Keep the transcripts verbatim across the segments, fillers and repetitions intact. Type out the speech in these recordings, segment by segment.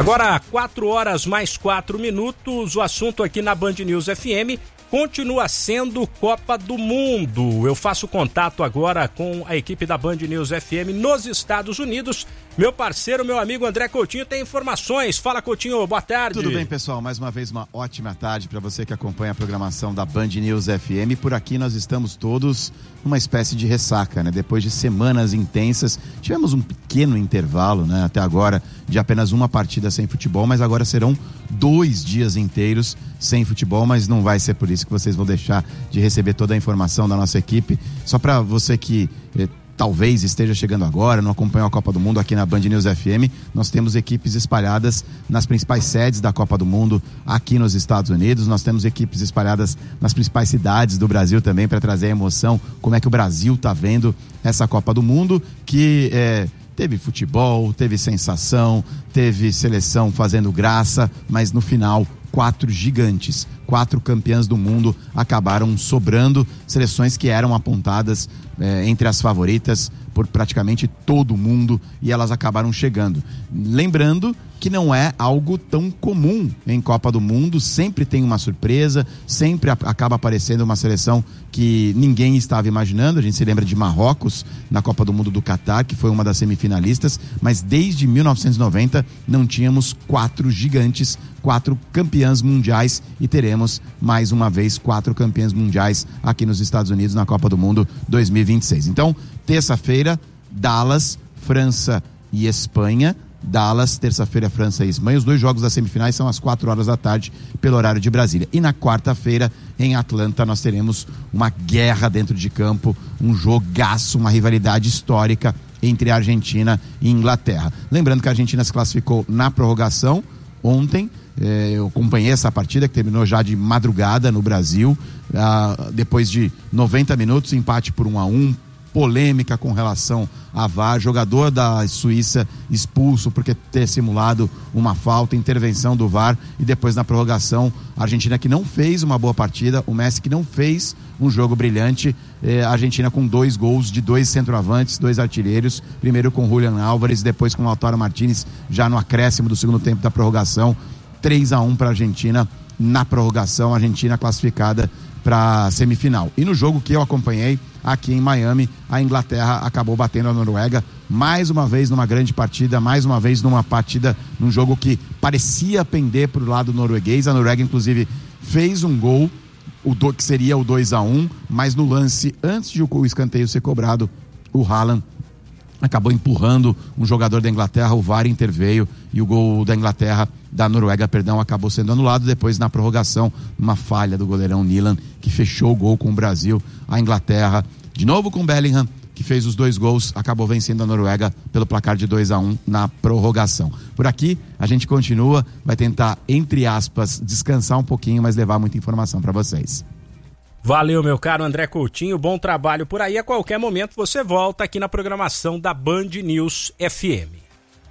Agora, quatro horas mais quatro minutos, o assunto aqui na Band News F M continua sendo Copa do Mundo. Eu faço contato agora com a equipe da Band News F M nos Estados Unidos. Meu parceiro, meu amigo André Coutinho tem informações. Fala, Coutinho, boa tarde. Tudo bem, pessoal? Mais uma vez uma ótima tarde para você que acompanha a programação da Band News F M. Por aqui nós estamos todos numa espécie de ressaca, né? Depois de semanas intensas, tivemos um pequeno intervalo, né? Até agora de apenas uma partida sem futebol, mas agora serão dois dias inteiros sem futebol, mas não vai ser por isso que vocês vão deixar de receber toda a informação da nossa equipe. Só para você que eh, talvez esteja chegando agora, não acompanhou a Copa do Mundo aqui na Band News F M, nós temos equipes espalhadas nas principais sedes da Copa do Mundo aqui nos Estados Unidos, nós temos equipes espalhadas nas principais cidades do Brasil também para trazer a emoção, como é que o Brasil está vendo essa Copa do Mundo, que é... Teve futebol, teve sensação, teve seleção fazendo graça, mas no final, quatro gigantes, quatro campeãs do mundo acabaram sobrando, seleções que eram apontadas eh, entre as favoritas por praticamente todo mundo e elas acabaram chegando. Lembrando que não é algo tão comum em Copa do Mundo, sempre tem uma surpresa, sempre a, acaba aparecendo uma seleção que ninguém estava imaginando. A gente se lembra de Marrocos na Copa do Mundo do Catar, que foi uma das semifinalistas, mas desde mil novecentos e noventa não tínhamos quatro gigantes, quatro campeãs mundiais e teremos mais uma vez quatro campeãs mundiais aqui nos Estados Unidos na Copa do Mundo dois mil e vinte e seis. Então, terça-feira, Dallas, França e Espanha. Dallas, terça-feira, França e Espanha. Os dois jogos das semifinais são às quatro horas da tarde, pelo horário de Brasília. E na quarta-feira, em Atlanta, nós teremos uma guerra dentro de campo, um jogaço, uma rivalidade histórica entre a Argentina e Inglaterra. Lembrando que a Argentina se classificou na prorrogação ontem. Eh, eu acompanhei essa partida que terminou já de madrugada no Brasil. Ah, depois de noventa minutos, empate por um a um. Polêmica com relação a V A R, jogador da Suíça expulso porque ter simulado uma falta, intervenção do V A R, e depois na prorrogação, a Argentina que não fez uma boa partida, o Messi que não fez um jogo brilhante, eh, a Argentina com dois gols de dois centroavantes, dois artilheiros, primeiro com Julián Álvares, depois com Lautaro Martínez, já no acréscimo do segundo tempo da prorrogação, três a um para a Argentina na prorrogação, a Argentina classificada para a semifinal. E no jogo que eu acompanhei aqui em Miami, a Inglaterra acabou batendo a Noruega mais uma vez numa grande partida, mais uma vez numa partida, num jogo que parecia pender para o lado norueguês. A Noruega inclusive fez um gol, o do, que seria o dois a um, mas no lance, antes de o escanteio ser cobrado, o Haaland acabou empurrando um jogador da Inglaterra, o V A R interveio e o gol da Inglaterra, da Noruega, perdão, acabou sendo anulado. Depois, na prorrogação, uma falha do goleirão Nilan, que fechou o gol com o Brasil. A Inglaterra, de novo com Bellingham, que fez os dois gols, acabou vencendo a Noruega pelo placar de dois a um na prorrogação. Por aqui, a gente continua, vai tentar, entre aspas, descansar um pouquinho, mas levar muita informação para vocês. Valeu, meu caro André Coutinho, bom trabalho por aí. A qualquer momento você volta aqui na programação da Band News F M.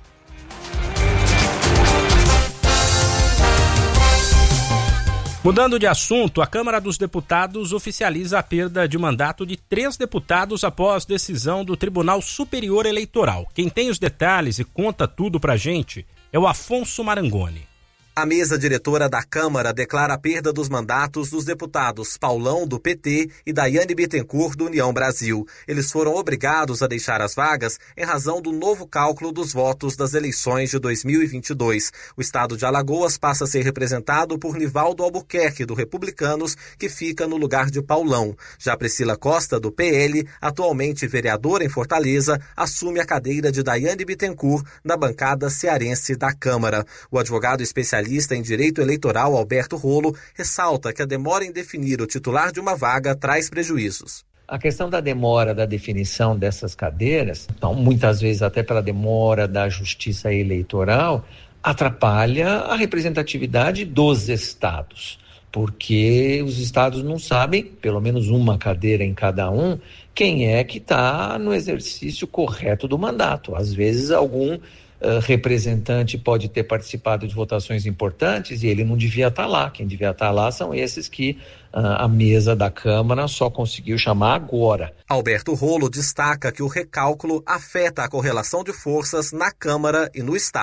Mudando de assunto, a Câmara dos Deputados oficializa a perda de mandato de três deputados após decisão do Tribunal Superior Eleitoral. Quem tem os detalhes e conta tudo pra gente é o Afonso Marangoni. A mesa diretora da Câmara declara a perda dos mandatos dos deputados Paulão, do P T, e Daiane Bittencourt, do União Brasil. Eles foram obrigados a deixar as vagas em razão do novo cálculo dos votos das eleições de dois mil e vinte e dois. O estado de Alagoas passa a ser representado por Nivaldo Albuquerque, do Republicanos, que fica no lugar de Paulão. Já Priscila Costa, do P L, atualmente vereadora em Fortaleza, assume a cadeira de Daiane Bittencourt na bancada cearense da Câmara. O advogado especialista em direito eleitoral Alberto Rolo ressalta que a demora em definir o titular de uma vaga traz prejuízos. A questão da demora da definição dessas cadeiras, então, muitas vezes até pela demora da justiça eleitoral, atrapalha a representatividade dos estados, porque os estados não sabem, pelo menos uma cadeira em cada um, quem é que está no exercício correto do mandato. Às vezes algum Uh, representante pode ter participado de votações importantes e ele não devia estar lá. Quem devia estar lá são esses que uh, a mesa da Câmara só conseguiu chamar agora. Alberto Rolo destaca que o recálculo afeta a correlação de forças na Câmara e no Estado.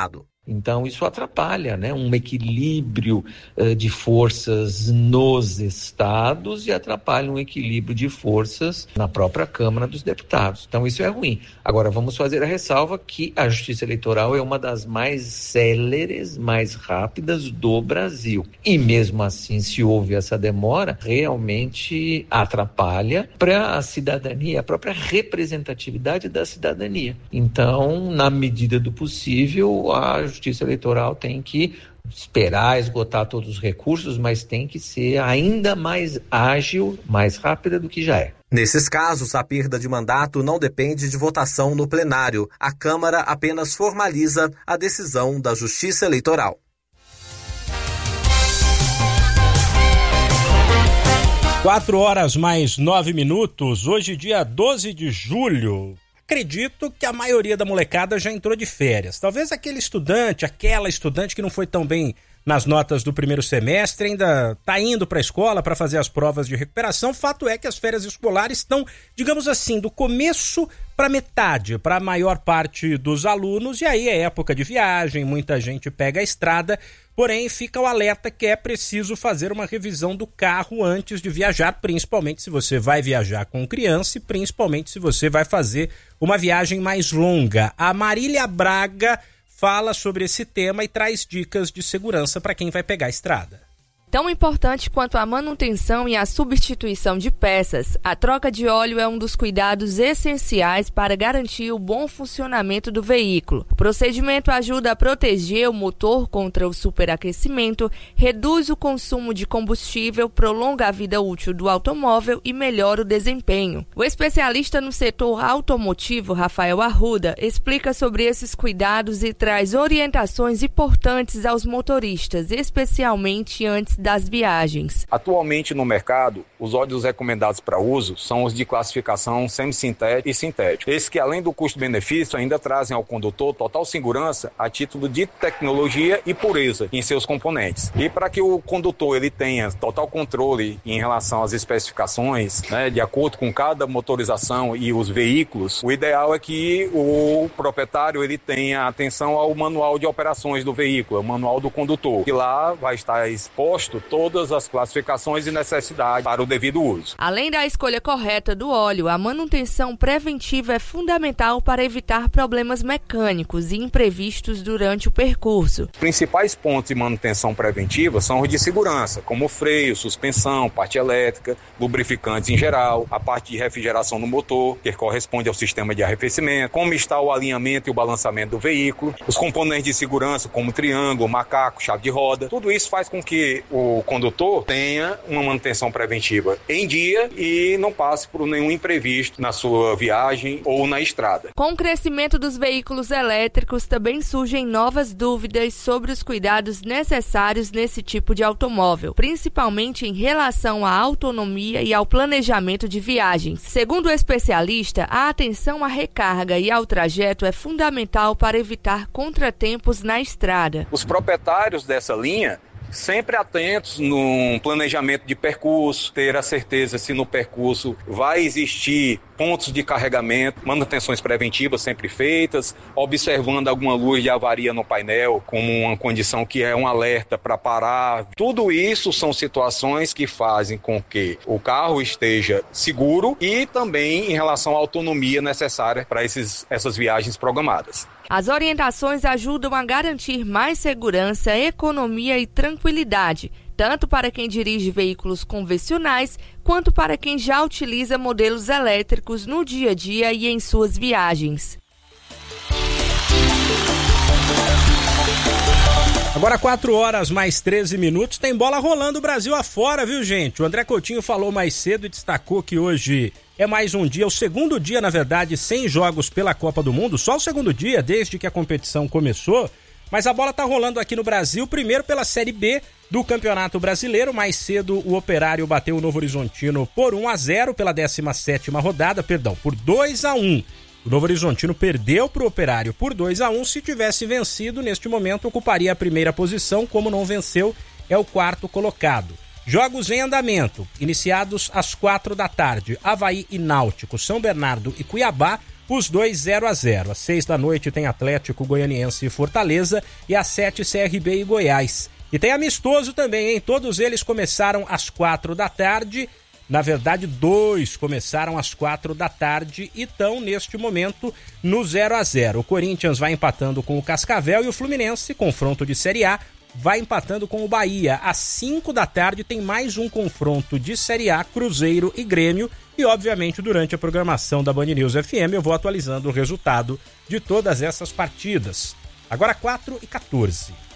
Então isso atrapalha, né, um equilíbrio uh, de forças nos estados e atrapalha um equilíbrio de forças na própria Câmara dos Deputados. Então isso é ruim. Agora vamos fazer a ressalva que a Justiça Eleitoral é uma das mais céleres, mais rápidas do Brasil. E mesmo assim, se houve essa demora, realmente atrapalha para a cidadania, a própria representatividade da cidadania. Então, na medida do possível, a Justiça Eleitoral tem que esperar esgotar todos os recursos, mas tem que ser ainda mais ágil, mais rápida do que já é. Nesses casos, a perda de mandato não depende de votação no plenário. A Câmara apenas formaliza a decisão da Justiça Eleitoral. Quatro horas mais nove minutos, hoje dia doze de julho. Acredito que a maioria da molecada já entrou de férias. Talvez aquele estudante, aquela estudante que não foi tão bem nas notas do primeiro semestre, ainda está indo para a escola para fazer as provas de recuperação. Fato é que as férias escolares estão, digamos assim, do começo para metade, para a maior parte dos alunos, e aí é época de viagem, muita gente pega a estrada, porém fica o alerta que é preciso fazer uma revisão do carro antes de viajar, principalmente se você vai viajar com criança e principalmente se você vai fazer uma viagem mais longa. A Marília Braga fala sobre esse tema e traz dicas de segurança para quem vai pegar a estrada. Tão importante quanto a manutenção e a substituição de peças, a troca de óleo é um dos cuidados essenciais para garantir o bom funcionamento do veículo. O procedimento ajuda a proteger o motor contra o superaquecimento, reduz o consumo de combustível, prolonga a vida útil do automóvel e melhora o desempenho. O especialista no setor automotivo, Rafael Arruda, explica sobre esses cuidados e traz orientações importantes aos motoristas, especialmente antes das viagens. Atualmente no mercado, os óleos recomendados para uso são os de classificação semissintético e sintético. Esses que, além do custo-benefício, ainda trazem ao condutor total segurança a título de tecnologia e pureza em seus componentes. E para que o condutor ele tenha total controle em relação às especificações, né, de acordo com cada motorização e os veículos, o ideal é que o proprietário ele tenha atenção ao manual de operações do veículo, o manual do condutor, que lá vai estar exposto todas as classificações e necessidades para o devido uso. Além da escolha correta do óleo, a manutenção preventiva é fundamental para evitar problemas mecânicos e imprevistos durante o percurso. Os principais pontos de manutenção preventiva são os de segurança, como freio, suspensão, parte elétrica, lubrificantes em geral, a parte de refrigeração no motor, que corresponde ao sistema de arrefecimento, como está o alinhamento e o balançamento do veículo, os componentes de segurança, como triângulo, macaco, chave de roda. Tudo isso faz com que o condutor tenha uma manutenção preventiva em dia e não passe por nenhum imprevisto na sua viagem ou na estrada. Com o crescimento dos veículos elétricos, também surgem novas dúvidas sobre os cuidados necessários nesse tipo de automóvel, principalmente em relação à autonomia e ao planejamento de viagens. Segundo o especialista, a atenção à recarga e ao trajeto é fundamental para evitar contratempos na estrada. Os proprietários dessa linha sempre atentos no planejamento de percurso, ter a certeza se no percurso vai existir pontos de carregamento, manutenções preventivas sempre feitas, observando alguma luz de avaria no painel como uma condição que é um alerta para parar. Tudo isso são situações que fazem com que o carro esteja seguro e também em relação à autonomia necessária para esses, essas viagens programadas. As orientações ajudam a garantir mais segurança, economia e tranquilidade, tanto para quem dirige veículos convencionais, quanto para quem já utiliza modelos elétricos no dia a dia e em suas viagens. Agora quatro horas mais treze minutos, tem bola rolando o Brasil afora, viu, gente? O André Coutinho falou mais cedo e destacou que hoje é mais um dia, o segundo dia, na verdade, sem jogos pela Copa do Mundo, só o segundo dia desde que a competição começou, mas a bola tá rolando aqui no Brasil, primeiro pela Série B do Campeonato Brasileiro. Mais cedo o Operário bateu o Novo Horizontino por um a zero pela décima sétima rodada, perdão, por dois a um. O Novo Horizontino perdeu para o Operário por dois a um. Se tivesse vencido, neste momento ocuparia a primeira posição. Como não venceu, é o quarto colocado. Jogos em andamento, iniciados às quatro da tarde. Avaí e Náutico, São Bernardo e Cuiabá, os dois zero a zero. Às seis da noite tem Atlético Goianiense e Fortaleza e às sete C R B e Goiás. E tem amistoso também, hein? Todos eles começaram às quatro da tarde. Na verdade, dois começaram às quatro da tarde e estão, neste momento, no zero a zero. O Corinthians vai empatando com o Cascavel e o Fluminense, confronto de Série A, vai empatando com o Bahia. Às cinco da tarde tem mais um confronto de Série A, Cruzeiro e Grêmio. E, obviamente, durante a programação da Band News F M, eu vou atualizando o resultado de todas essas partidas. Agora quatro e quatorze.